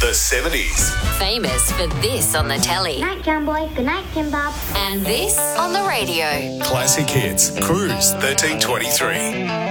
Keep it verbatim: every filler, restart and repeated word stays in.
The seventies. Famous for this on the telly. Night, John Boy. Good night, Tim Bob. And this on the radio. Classic hits. Cruise thirteen twenty-three.